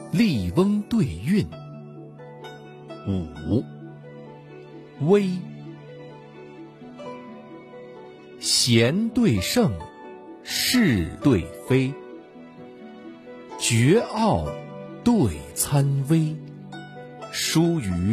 笠翁对韵。5. 危。贤对圣，是对非，绝傲对参微，疏于